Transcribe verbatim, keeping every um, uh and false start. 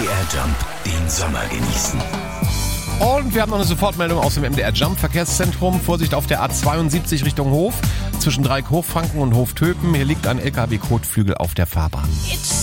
R Jump den Sommer genießen. Und wir haben noch eine Sofortmeldung aus dem M D R Jump Verkehrszentrum. Vorsicht auf der A zweiundsiebzig Richtung Hof. Zwischen Dreieck Hochfranken und Hof Töpen. Hier liegt ein L K W-Kotflügel auf der Fahrbahn.